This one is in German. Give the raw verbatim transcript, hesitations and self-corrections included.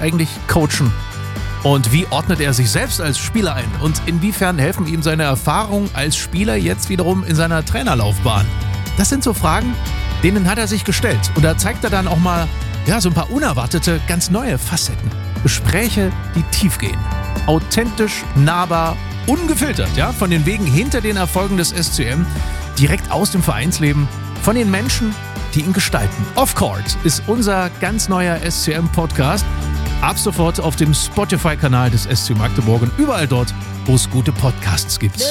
eigentlich coachen? Und wie ordnet er sich selbst als Spieler ein? Und inwiefern helfen ihm seine Erfahrungen als Spieler jetzt wiederum in seiner Trainerlaufbahn? Das sind so Fragen, denen hat er sich gestellt. Und da zeigt er dann auch mal ja, so ein paar unerwartete, ganz neue Facetten. Gespräche, die tief gehen. Authentisch, nahbar, ungefiltert, ja, von den Wegen hinter den Erfolgen des S C M, direkt aus dem Vereinsleben, von den Menschen, die ihn gestalten. Off Court ist unser ganz neuer S C M-Podcast. Ab sofort auf dem Spotify-Kanal des S C Magdeburg und überall dort, wo es gute Podcasts gibt.